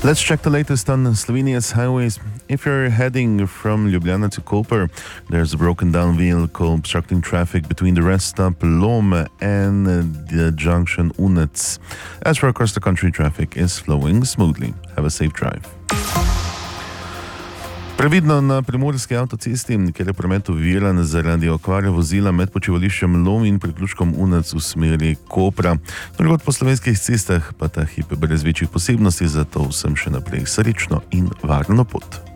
Let's check the latest on Slovenia's highways. If you're heading from Ljubljana to Koper, there's a broken down vehicle obstructing traffic between the rest stop Lom and the junction Unec. As for across the country, traffic is flowing smoothly. Have a safe drive. Previdno na primorski avtocesti, kjer je promet oviran zaradi okvare vozila med počivališčem Lom in priključkom Unec v smeri Kopra. Drugod po slovenskih cestah pa ta hip brez večjih posebnosti, zato vsem še naprej srečno in varno pot.